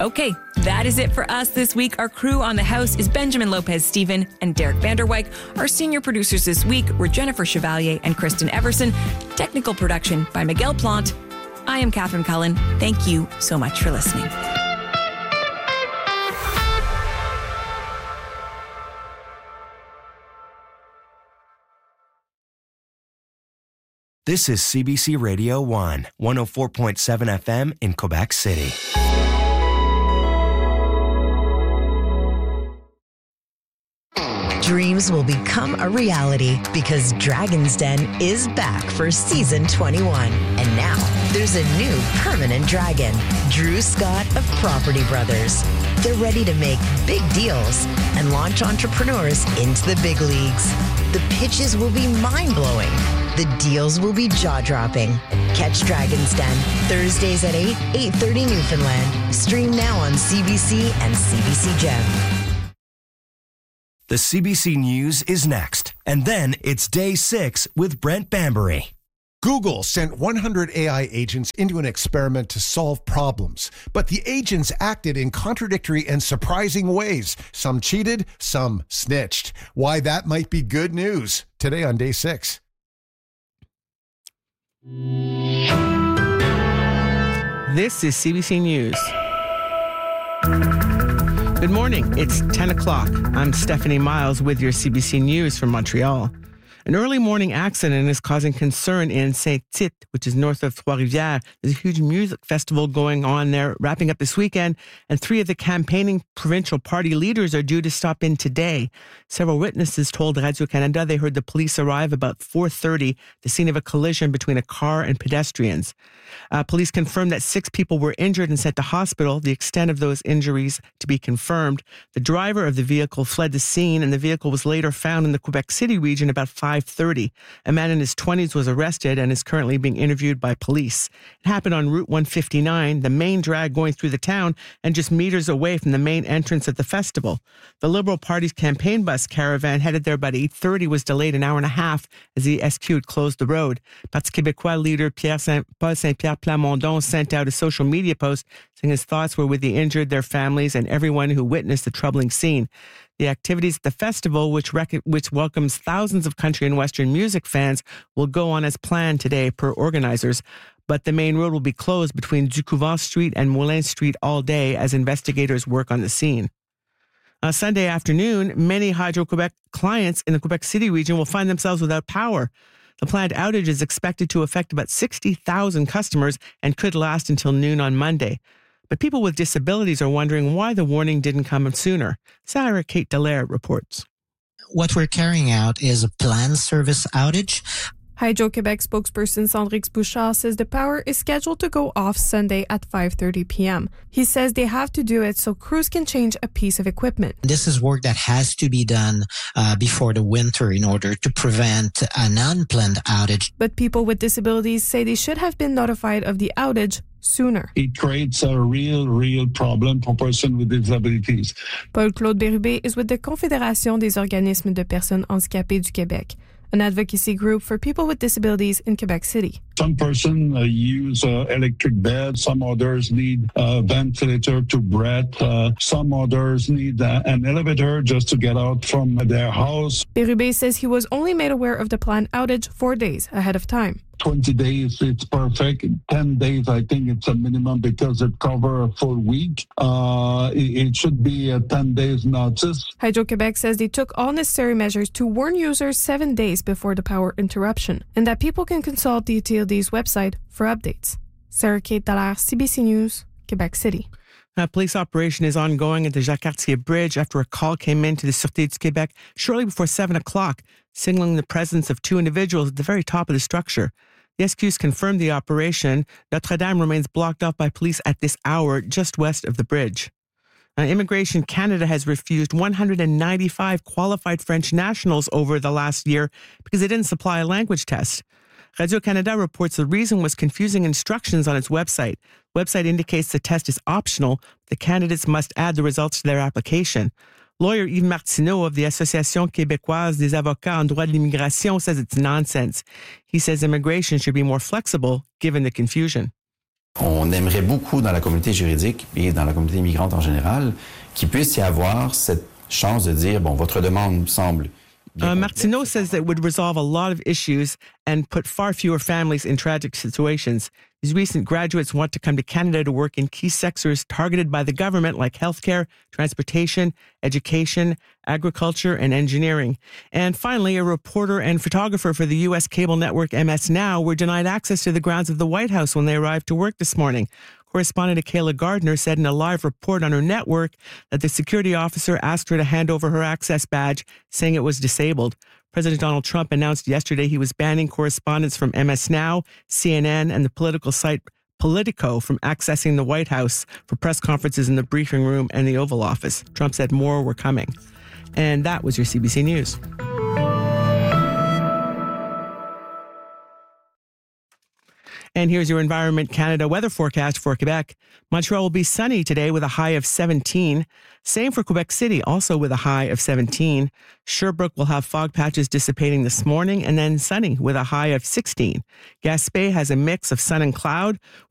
Okay, that is it for us this week. Our crew on the house is Benjamin Lopez-Steven and Derek Vanderwyk. Our senior producers this week were Jennifer Chevalier and Kristen Everson. Technical production by Miguel Plant. I am Catherine Cullen. Thank you so much for listening. This is CBC Radio 1, 104.7 FM in Quebec City. Dreams will become a reality because Dragon's Den is back for season 21. And now there's a new permanent dragon, Drew Scott of Property Brothers. They're ready to make big deals and launch entrepreneurs into the big leagues. The pitches will be mind-blowing. The deals will be jaw-dropping. Catch Dragon's Den Thursdays at 8:30 Newfoundland. Stream now on CBC and CBC Gem. The CBC News is next. And then it's Day 6 with Brent Bambury. Google sent 100 AI agents into an experiment to solve problems, but the agents acted in contradictory and surprising ways. Some cheated, some snitched. Why that might be good news. Today on Day 6. This is CBC News. Good morning. It's 10 o'clock. I'm Stephanie Miles with your CBC News from Montreal. An early morning accident is causing concern in Saint-Tite, which is north of Trois-Rivières. There's a huge music festival going on there, wrapping up this weekend, and 3 of the campaigning provincial party leaders are due to stop in today. Several witnesses told Radio-Canada they heard the police arrive about 4:30, the scene of a collision between a car and pedestrians. Police confirmed that 6 people were injured and sent to hospital, the extent of those injuries to be confirmed. The driver of the vehicle fled the scene, and the vehicle was later found in the Quebec City region about 5:30. A man in his 20s was arrested and is currently being interviewed by police. It happened on Route 159, the main drag going through the town and just meters away from the main entrance of the festival. The Liberal Party's campaign bus caravan headed there about 8:30 was delayed an hour and a half as the SQ had closed the road. Parti Québécois leader Paul Saint-Pierre Plamondon sent out a social media post saying his thoughts were with the injured, their families, and everyone who witnessed the troubling scene. The activities at the festival, which welcomes thousands of country and Western music fans, will go on as planned today per organizers. But the main road will be closed between Ducouvent Street and Moulin Street all day as investigators work on the scene. Sunday afternoon, many Hydro-Québec clients in the Quebec City region will find themselves without power. The planned outage is expected to affect about 60,000 customers and could last until noon on Monday. But people with disabilities are wondering why the warning didn't come sooner. Sarah Kate Dallaire reports. What we're carrying out is a planned service outage. Hydro-Quebec spokesperson Cendrix Bouchard says the power is scheduled to go off Sunday at 5:30 p.m. He says they have to do it so crews can change a piece of equipment. This is work that has to be done before the winter in order to prevent an unplanned outage. But people with disabilities say they should have been notified of the outage sooner. It creates a real problem for persons with disabilities. Paul-Claude Bérubé is with the Confédération des organismes de personnes handicapées du Québec, an advocacy group for people with disabilities in Quebec City. Some persons use electric bed. Some others need a ventilator to breathe. Some others need an elevator just to get out from their house. Bérubé says he was only made aware of the planned outage 4 days ahead of time. 20 days, it's perfect. 10 days, I think it's a minimum because it covers a full week. It should be a 10 days notice. Hydro-Québec says they took all necessary measures to warn users 7 days before the power interruption and that people can consult the utility's website for updates. Sarah Kate Dallaire, CBC News, Quebec City. A police operation is ongoing at the Jacques-Cartier Bridge after a call came in to the Sûreté du Québec shortly before 7 o'clock, signaling the presence of 2 individuals at the very top of the structure. The SQs confirmed the operation. Notre-Dame remains blocked off by police at this hour just west of the bridge. Immigration Canada has refused 195 qualified French nationals over the last year because they didn't supply a language test. Radio-Canada reports the reason was confusing instructions on its website. The website indicates the test is optional. The candidates must add the results to their application. Lawyer Yves Martineau of the Association Québécoise des Avocats en droit de l'immigration says it's nonsense. He says immigration should be more flexible given the confusion. On aimerait beaucoup dans la communauté juridique et dans la communauté immigrante en général qu'il puisse y avoir cette chance de dire, bon, votre demande semble... Martineau says that it would resolve a lot of issues and put far fewer families in tragic situations. These recent graduates want to come to Canada to work in key sectors targeted by the government like healthcare, transportation, education, agriculture, and engineering. And finally, a reporter and photographer for the U.S. cable network MS Now were denied access to the grounds of the White House when they arrived to work this morning. Correspondent Kayla Gardner said in a live report on her network that the security officer asked her to hand over her access badge, saying it was disabled. President Donald Trump announced yesterday he was banning correspondents from MS Now, CNN, and the political site Politico from accessing the White House for press conferences in the briefing room and the Oval Office. Trump said more were coming. And that was your CBC News. And here's your Environment Canada weather forecast for Quebec. Montreal will be sunny today with a high of 17. Same for Quebec City, also with a high of 17. Sherbrooke will have fog patches dissipating this morning and then sunny with a high of 16. Gaspé has a mix of sun and cloud